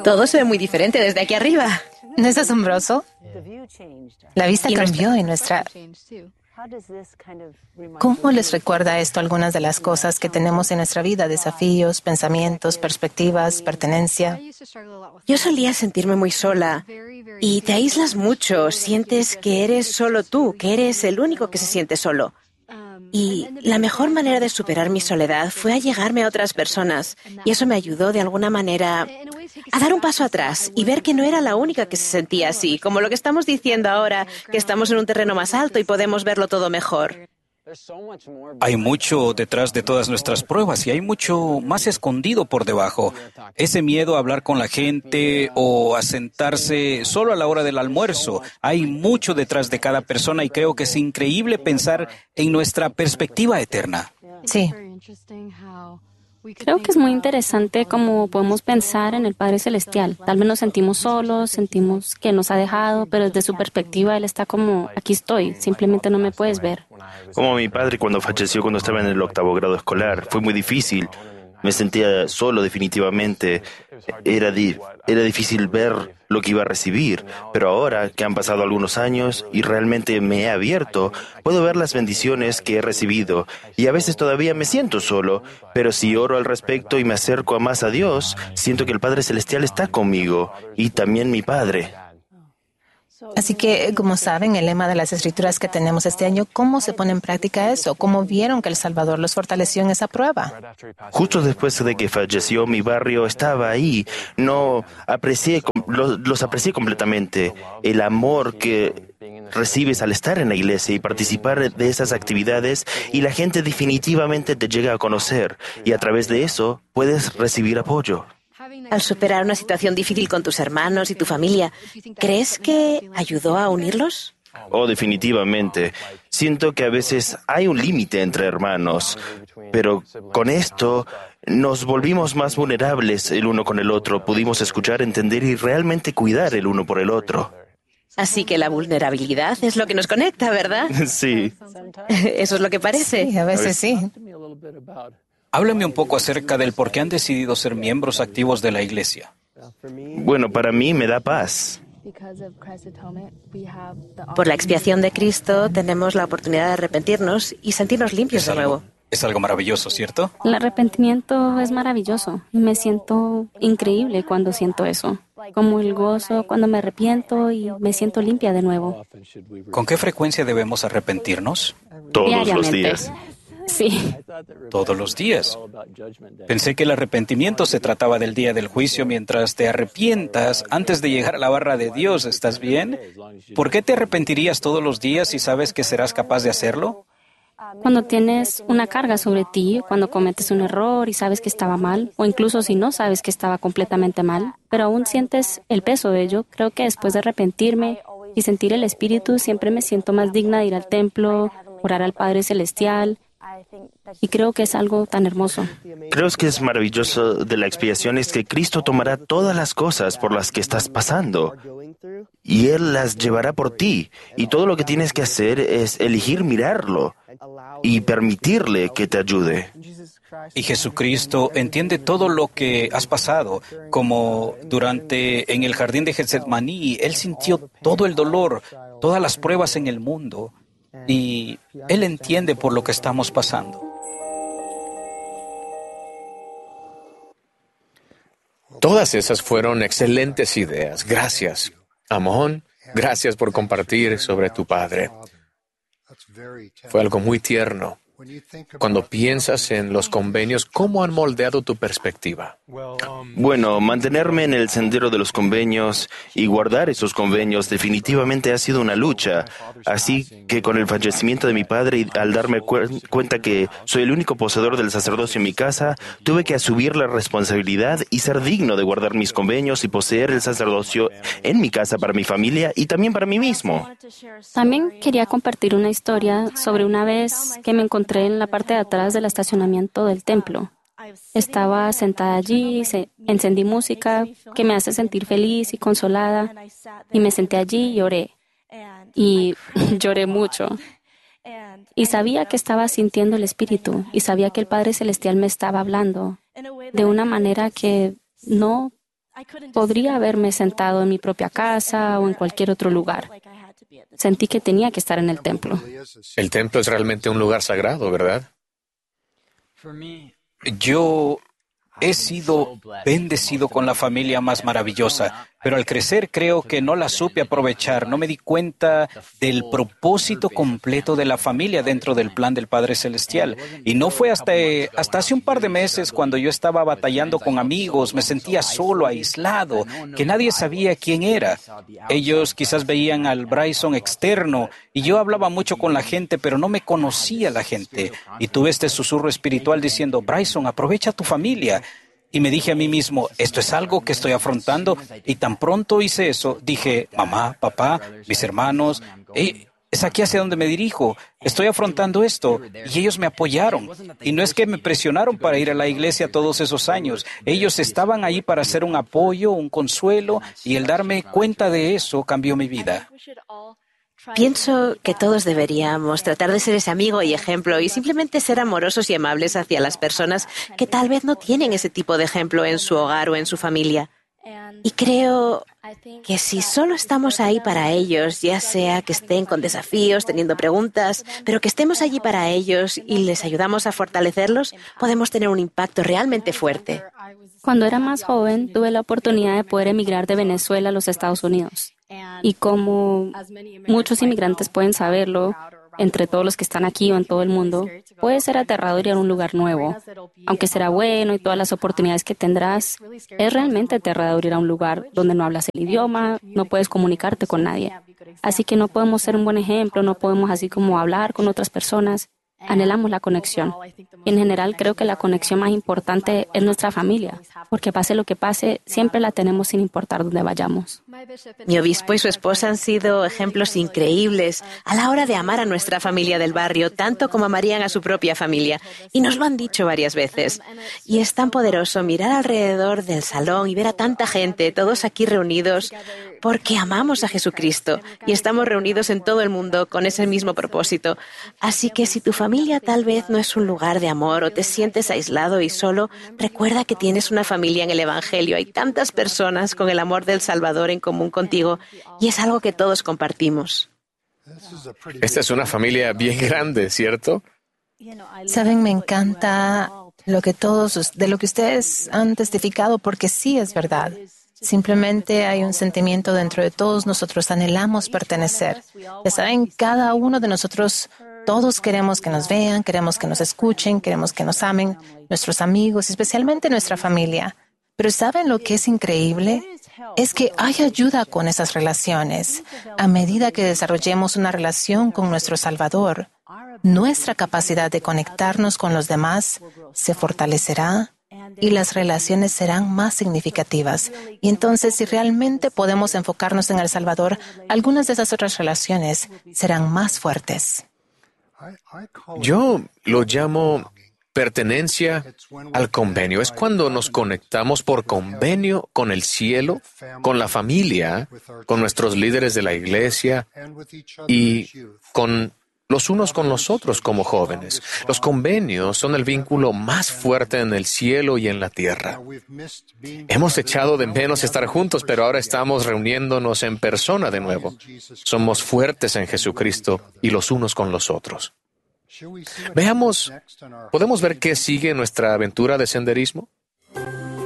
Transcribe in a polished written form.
Todo se ve muy diferente desde aquí arriba. ¿No es asombroso? La vista cambió y nuestra... ¿Cómo les recuerda esto algunas de las cosas que tenemos en nuestra vida? Desafíos, pensamientos, perspectivas, pertenencia. Yo solía sentirme muy sola y te aíslas mucho. Sientes que eres solo tú, que eres el único que se siente solo. Y la mejor manera de superar mi soledad fue allegarme a otras personas. Y eso me ayudó de alguna manera a dar un paso atrás y ver que no era la única que se sentía así, como lo que estamos diciendo ahora, que estamos en un terreno más alto y podemos verlo todo mejor. Hay mucho detrás de todas nuestras pruebas y hay mucho más escondido por debajo. Ese miedo a hablar con la gente o a sentarse solo a la hora del almuerzo. Hay mucho detrás de cada persona y creo que es increíble pensar en nuestra perspectiva eterna. Sí. Creo que es muy interesante cómo podemos pensar en el Padre Celestial. Tal vez nos sentimos solos, sentimos que nos ha dejado, pero desde su perspectiva Él está como, aquí estoy, simplemente no me puedes ver. Como mi padre cuando falleció cuando estaba en el 8º grado escolar. Fue muy difícil. Me sentía solo definitivamente. Era difícil ver lo que iba a recibir. Pero ahora que han pasado algunos años y realmente me he abierto, puedo ver las bendiciones que he recibido. Y a veces todavía me siento solo. Pero si oro al respecto y me acerco más a Dios, siento que el Padre Celestial está conmigo. Y también mi Padre. Así que, como saben, el lema de las escrituras que tenemos este año, ¿cómo se pone en práctica eso? ¿Cómo vieron que el Salvador los fortaleció en esa prueba? Justo después de que falleció, mi barrio estaba ahí. Los aprecié completamente. El amor que recibes al estar en la iglesia y participar de esas actividades, y la gente definitivamente te llega a conocer. Y a través de eso puedes recibir apoyo. Al superar una situación difícil con tus hermanos y tu familia, ¿crees que ayudó a unirlos? Oh, definitivamente. Siento que a veces hay un límite entre hermanos, pero con esto nos volvimos más vulnerables el uno con el otro. Pudimos escuchar, entender y realmente cuidar el uno por el otro. Así que la vulnerabilidad es lo que nos conecta, ¿verdad? Sí. Eso es lo que parece. Sí, a veces sí. Háblame un poco acerca del por qué han decidido ser miembros activos de la iglesia. Bueno, para mí me da paz. Por la expiación de Cristo tenemos la oportunidad de arrepentirnos y sentirnos limpios de nuevo. Es algo maravilloso, ¿cierto? El arrepentimiento es maravilloso y me siento increíble cuando siento eso. Como el gozo cuando me arrepiento y me siento limpia de nuevo. ¿Con qué frecuencia debemos arrepentirnos? Todos los Diariamente. días. Sí. Todos los días. Pensé que el arrepentimiento se trataba del día del juicio mientras te arrepientas antes de llegar a la barra de Dios. ¿Estás bien? ¿Por qué te arrepentirías todos los días si sabes que serás capaz de hacerlo? Cuando tienes una carga sobre ti, cuando cometes un error y sabes que estaba mal, o incluso si no sabes que estaba completamente mal, pero aún sientes el peso de ello, creo que después de arrepentirme y sentir el Espíritu, siempre me siento más digna de ir al templo, orar al Padre Celestial, y creo que es algo tan hermoso. Creo que es maravilloso de la expiación es que Cristo tomará todas las cosas por las que estás pasando y Él las llevará por ti. Y todo lo que tienes que hacer es elegir mirarlo y permitirle que te ayude. Y Jesucristo entiende todo lo que has pasado, como en el jardín de Getsemaní, Él sintió todo el dolor, todas las pruebas en el mundo, y Él entiende por lo que estamos pasando. Todas esas fueron excelentes ideas. Gracias. Amón, gracias por compartir sobre tu padre. Fue algo muy tierno. Cuando piensas en los convenios, ¿cómo han moldeado tu perspectiva? Bueno, mantenerme en el sendero de los convenios y guardar esos convenios definitivamente ha sido una lucha. Así que con el fallecimiento de mi padre y al darme cuenta que soy el único poseedor del sacerdocio en mi casa, tuve que asumir la responsabilidad y ser digno de guardar mis convenios y poseer el sacerdocio en mi casa para mi familia y también para mí mismo. También quería compartir una historia sobre una vez que me encontré en la parte de atrás del estacionamiento del templo. Estaba sentada allí, encendí música que me hace sentir feliz y consolada, y me senté allí y oré. Y lloré mucho. Y sabía que estaba sintiendo el Espíritu, y sabía que el Padre Celestial me estaba hablando de una manera que no Podría haberme sentado en mi propia casa o en cualquier otro lugar. Sentí que tenía que estar en el templo. El templo es realmente un lugar sagrado, ¿verdad? Yo he sido bendecido con la familia más maravillosa, pero al crecer creo que no la supe aprovechar, no me di cuenta del propósito completo de la familia dentro del plan del Padre Celestial. Y no fue hasta hace un par de meses cuando yo estaba batallando con amigos, me sentía solo, aislado, que nadie sabía quién era. Ellos quizás veían al Bryson externo y yo hablaba mucho con la gente, pero no me conocía la gente. Y tuve este susurro espiritual diciendo, Bryson, aprovecha tu familia. Y me dije a mí mismo, esto es algo que estoy afrontando. Y tan pronto hice eso, dije, mamá, papá, mis hermanos, es aquí hacia donde me dirijo. Estoy afrontando esto. Y ellos me apoyaron. Y no es que me presionaron para ir a la iglesia todos esos años. Ellos estaban ahí para hacer un apoyo, un consuelo. Y el darme cuenta de eso cambió mi vida. Pienso que todos deberíamos tratar de ser ese amigo y ejemplo y simplemente ser amorosos y amables hacia las personas que tal vez no tienen ese tipo de ejemplo en su hogar o en su familia. Y creo que si solo estamos ahí para ellos, ya sea que estén con desafíos, teniendo preguntas, pero que estemos allí para ellos y les ayudamos a fortalecerlos, podemos tener un impacto realmente fuerte. Cuando era más joven, tuve la oportunidad de poder emigrar de Venezuela a los Estados Unidos. Y como muchos inmigrantes pueden saberlo, entre todos los que están aquí o en todo el mundo, puede ser aterrador ir a un lugar nuevo. Aunque será bueno y todas las oportunidades que tendrás, es realmente aterrador ir a un lugar donde no hablas el idioma, no puedes comunicarte con nadie. Así que no podemos ser un buen ejemplo, no podemos así como hablar con otras personas. Anhelamos la conexión. Y en general creo que la conexión más importante es nuestra familia, porque pase lo que pase, siempre la tenemos sin importar dónde vayamos. Mi obispo y su esposa han sido ejemplos increíbles a la hora de amar a nuestra familia del barrio, tanto como amarían a su propia familia. Y nos lo han dicho varias veces. Y es tan poderoso mirar alrededor del salón y ver a tanta gente, todos aquí reunidos, porque amamos a Jesucristo y estamos reunidos en todo el mundo con ese mismo propósito. Así que si tu familia tal vez no es un lugar de amor o te sientes aislado y solo, recuerda que tienes una familia en el Evangelio. Hay tantas personas con el amor del Salvador en común contigo y es algo que todos compartimos. Esta es una familia bien grande, ¿cierto? Saben, me encanta de lo que ustedes han testificado, porque sí es verdad. Simplemente hay un sentimiento dentro de todos nosotros, anhelamos pertenecer. Ya saben, cada uno de nosotros, todos queremos que nos vean, queremos que nos escuchen, queremos que nos amen, nuestros amigos, especialmente nuestra familia. Pero ¿saben lo que es increíble? Es que hay ayuda con esas relaciones. A medida que desarrollemos una relación con nuestro Salvador, nuestra capacidad de conectarnos con los demás se fortalecerá y las relaciones serán más significativas. Y entonces, si realmente podemos enfocarnos en el Salvador, algunas de esas otras relaciones serán más fuertes. Yo lo llamo pertenencia al convenio. Es cuando nos conectamos por convenio con el cielo, con la familia, con nuestros líderes de la iglesia y con los unos con los otros como jóvenes. Los convenios son el vínculo más fuerte en el cielo y en la tierra. Hemos echado de menos estar juntos, pero ahora estamos reuniéndonos en persona de nuevo. Somos fuertes en Jesucristo y los unos con los otros. Veamos, ¿podemos ver qué sigue en nuestra aventura de senderismo?